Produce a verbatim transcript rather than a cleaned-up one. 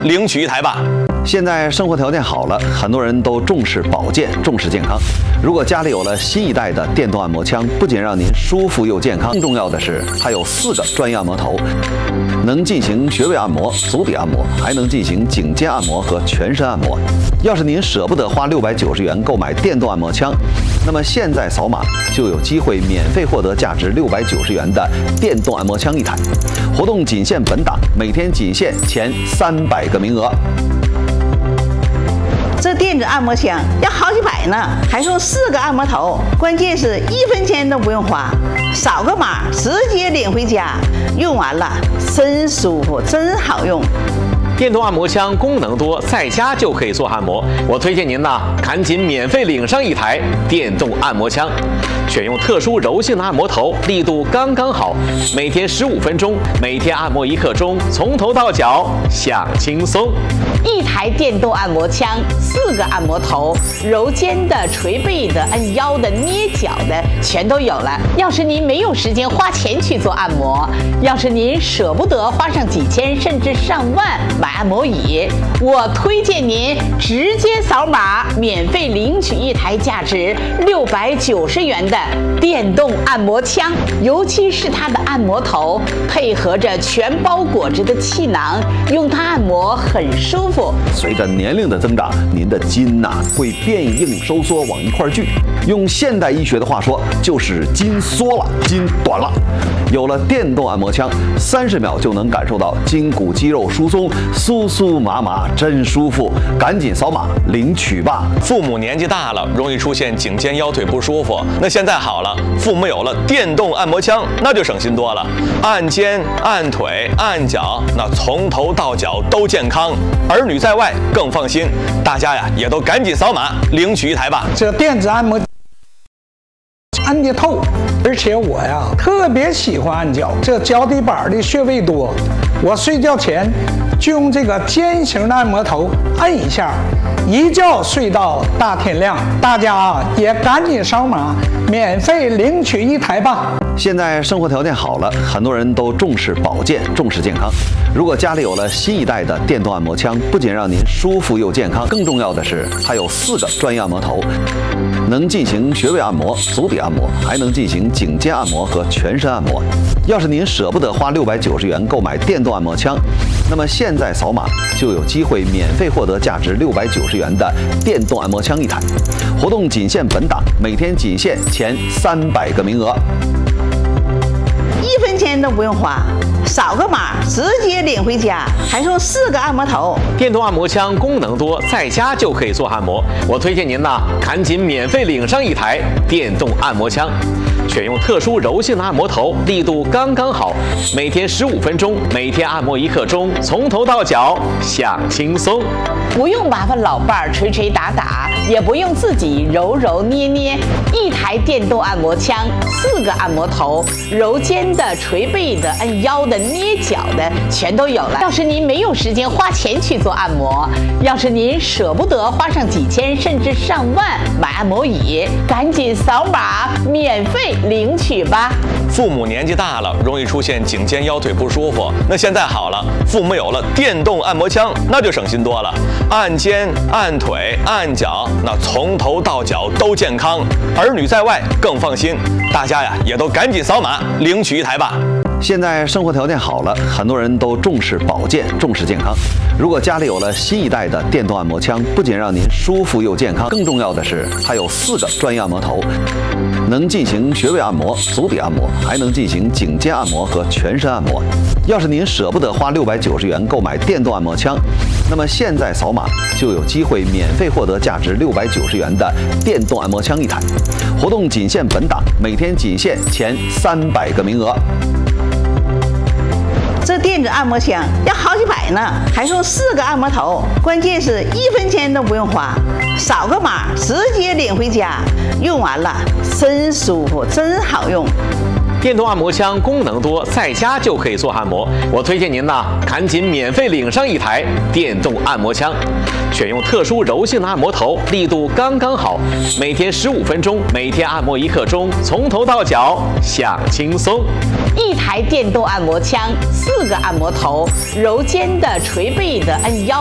领取一台吧。 现在生活条件好了，很多人都重视保健，重视健康。如果家里有了新一代的电动按摩枪，不仅让您舒服又健康，更重要的是它有四个专业按摩头，能进行穴位按摩、足底按摩，还能进行颈肩按摩和全身按摩。要是您舍不得花六百九十元购买电动按摩枪，那么现在扫码就有机会免费获得价值六百九十元的电动按摩枪一台。活动仅限本档，每天仅限前三百个名额。 这电子按摩枪要好几百呢，还送四个按摩头，关键是一分钱都不用花，扫个码直接领回家，用完了真舒服，真好用。 电动按摩枪功能多，在家就可以做按摩。我推荐您呢，赶紧免费领上一台电动按摩枪，选用特殊柔性的按摩头，力度刚刚好，每天十五分钟，每天按摩一刻钟，从头到脚享轻松。 一台电动按摩枪，四个按摩头，揉肩的、捶背的、按腰的、捏脚的，全都有了。要是您没有时间花钱去做按摩，要是您舍不得花上几千甚至上万买按摩椅，我推荐您直接扫码，免费领取一台价值六百九十元的电动按摩枪。尤其是它的按摩头配合着全包裹着的气囊，用它按摩很舒服。 随着年龄的增长，您的筋呐、啊、会变硬收缩往一块聚，用现代医学的话说，就是筋缩了，筋短了。有了电动按摩枪，三十秒就能感受到筋骨肌肉疏松，酥酥麻麻，真舒服。赶紧扫码领取吧！ 父母年纪大了，容易出现颈肩腰腿不舒服，那现在好了，父母有了电动按摩枪，那就省心多了。按肩、按腿、按脚，那从头到脚都健康，儿女在外更放心。大家呀，也都赶紧扫码领取一台吧！ 这电子按摩按得透，而且我呀特别喜欢按脚，这脚底板的穴位多，我睡觉前就用这个尖形的按摩头按一下，一觉睡到大天亮。大家啊也赶紧扫码，免费领取一台吧！ 现在生活条件好了，很多人都重视保健，重视健康。如果家里有了新一代的电动按摩枪，不仅让您舒服又健康，更重要的是它有四个专业按摩头，能进行穴位按摩、足底按摩，还能进行颈肩按摩和全身按摩。要是您舍不得花六百九十元购买电动按摩枪，那么现在扫码就有机会免费获得价值六百九十元的电动按摩枪一台。活动仅限本档，每天仅限前三百个名额。 一分钱都不用花，扫个码直接领回家，还送四个按摩头。 电动按摩枪功能多，在家就可以做按摩。我推荐您呢，赶紧免费领上一台电动按摩枪，选用特殊柔性的按摩头，力度刚刚好，每天十五分钟，每天按摩一刻钟，从头到脚享轻松。 不用麻烦老伴儿捶捶打打，也不用自己揉揉捏捏，一台电动按摩枪，四个按摩头，揉肩的、捶背的、按腰的、捏脚的，全都有了。要是您没有时间花钱去做按摩，要是您舍不得花上几千甚至上万买按摩椅，赶紧扫码免费领取吧！ 父母年纪大了，容易出现颈肩腰腿不舒服，那现在好了，父母有了电动按摩枪，那就省心多了。按肩、按腿、按脚，那从头到脚都健康，儿女在外更放心。大家呀，也都赶紧扫码领取一台吧！ 现在生活条件好了，很多人都重视保健，重视健康。如果家里有了新一代的电动按摩枪，不仅让您舒服又健康，更重要的是它有四个专业按摩头，能进行穴位按摩、足底按摩，还能进行颈肩按摩和全身按摩。要是您舍不得花六百九十元购买电动按摩枪，那么现在扫码就有机会免费获得价值六百九十元的电动按摩枪一台。活动仅限本档，每天仅限前三百个名额。 这电子按摩枪要好几百呢，还送四个按摩头，关键是一分钱都不用花，扫个码直接领回家，用完了真舒服，真好用。 电动按摩枪功能多，在家就可以做按摩。我推荐您呐，赶紧免费领上一台电动按摩枪，选用特殊柔性的按摩头，力度刚刚好，每天十五分钟，每天按摩一刻钟，从头到脚享轻松。 一台电动按摩枪，四个按摩头，柔肩的、捶背的、按腰。